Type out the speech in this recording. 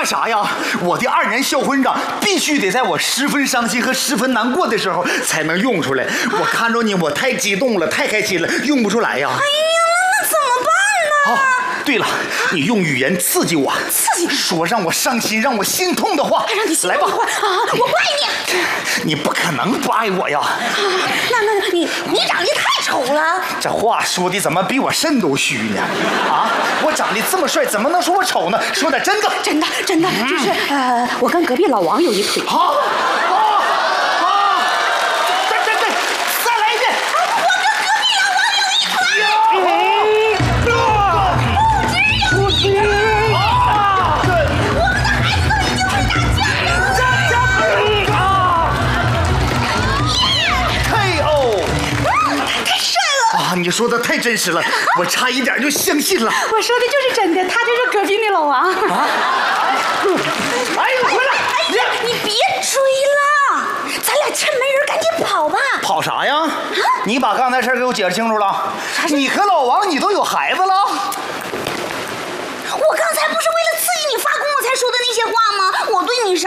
啥呀？我的2人小婚章必须得在我十分伤心和十分难过的时候才能用出来。我看着你，我太激动了，太开心了，用不出来呀。 哎呀，那怎么办呢？ 对了，你用语言刺激我， 刺激说让我伤心、让我心痛的话， 让你心痛的话啊！我不爱你， 你不可能不爱我呀！ 那你长得也太丑了。 这话说的怎么比我肾都虚呢？啊，我长得这么帅，怎么能说我丑呢？说点真的， 真的，就是我跟隔壁老王有一腿。 好，对，再来一遍。 我跟隔壁老王有一腿。不知有你。我们的孩子都一定会打架的。 KO！ 太帅了！ 啊，你说的太真实了，我差一点就相信了。 我说的就是真的，他就是隔壁那老王。 哎，你回来！ 你别追了，咱俩趁没人赶紧跑吧。 跑啥呀？你把刚才事给我解释清楚了。你和老王，你都有孩子了？ 我刚才不是为了刺激你发功我才说的那些话吗？我对你啥？